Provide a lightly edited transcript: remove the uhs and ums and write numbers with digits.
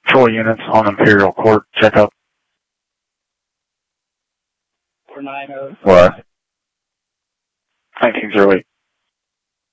Troy units on Imperial Court, check up. 490. What? 1908.